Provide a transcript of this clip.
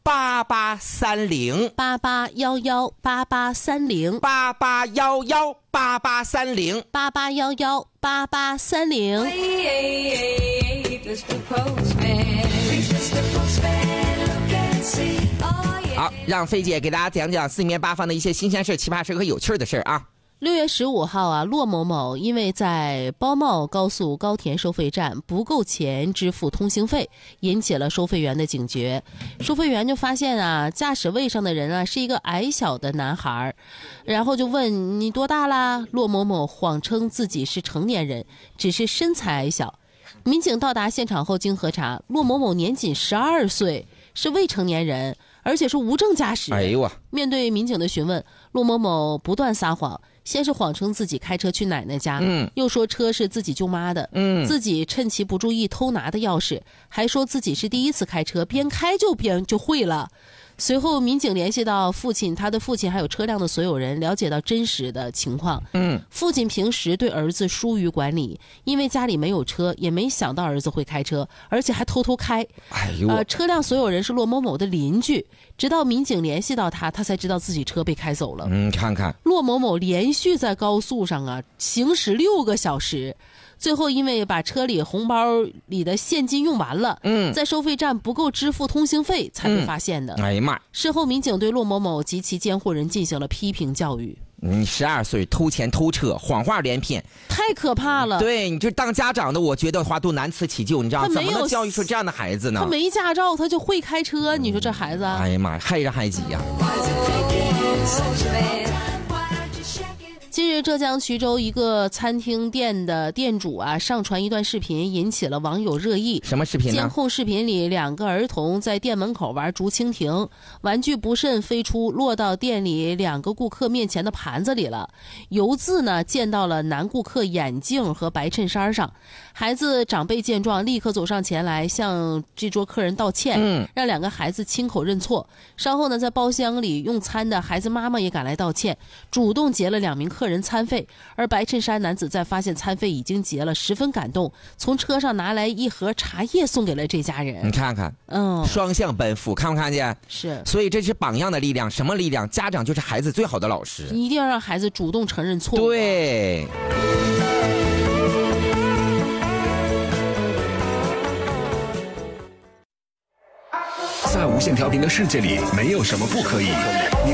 8811883088118830。 好，让菲姐给大家讲讲四面八方的一些新鲜事、奇葩事和有趣的事啊。 6月15号啊，骆某某因为在包茂高速高田收费站不够钱支付通行费，引起了收费员的警觉。收费员就发现啊，驾驶位上的人啊是一个矮小的男孩，然后就问你多大啦？骆某某谎称自己是成年人，只是身材矮小。民警到达现场后，经核查，骆某某年仅12岁，是未成年人，而且是无证驾驶。 哎呦啊！ 面对民警的询问，骆某某不断撒谎，先是谎称自己开车去奶奶家，又说车是自己舅妈的，自己趁其不注意偷拿的钥匙，还说自己是第一次开车，边开就会了。随后民警联系到父亲，他的父亲还有车辆的所有人，了解到真实的情况。父亲平时对儿子疏于管理，因为家里没有车，也没想到儿子会开车，而且还偷偷开。 哎呦， 车辆所有人是骆某某的邻居，直到民警联系到他才知道自己车被开走了。 看看骆某某连续在高速上啊行驶6个小时。最后因为把车里红包里的现金用完了，在收费站不够支付通行费才被发现的。 哎呀妈！ 事后民警对骆某某及其监护人进行了批评教育。 你12岁偷钱偷车，谎话连篇， 太可怕了。 对，你就当家长的，我觉得话都难辞其咎，你知道怎么能教育出这样的孩子呢？ 他没驾照，他就会开车，你说这孩子？ 哎呀妈，害人害己呀！ 近日，浙江衢州一个餐厅店的店主啊上传一段视频，引起了网友热议。 什么视频呢？ 监控视频里，2个儿童在店门口玩竹蜻蜓，玩具不慎飞出，落到店里2个顾客面前的盘子里了。油渍呢溅到了男顾客眼镜和白衬衫上。孩子长辈见状，立刻走上前来向这桌客人道歉，让2个孩子亲口认错。稍后呢，在包厢里用餐的孩子妈妈也赶来道歉，主动结了2名客人餐费。而白衬衫男子在发现餐费已经结了，十分感动，从车上拿来1盒茶叶送给了这家人。 你看看，双向奔赴，看不看见？ 是， 所以这是榜样的力量。什么力量？家长就是孩子最好的老师， 一定要让孩子主动承认错误。 对。 在无线调频的世界里，没有什么不可以。你